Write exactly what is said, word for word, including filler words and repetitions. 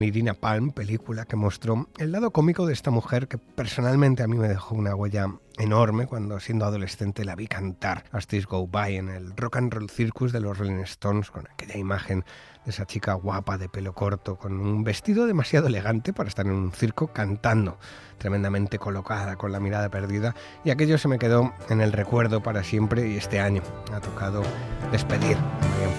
Irina Palm, película que mostró el lado cómico de esta mujer que personalmente a mí me dejó una huella enorme cuando siendo adolescente la vi cantar As Days Go By en el Rock and Roll Circus de los Rolling Stones, con aquella imagen de esa chica guapa de pelo corto con un vestido demasiado elegante para estar en un circo cantando, tremendamente colocada con la mirada perdida, y aquello se me quedó en el recuerdo para siempre y este año ha tocado despedir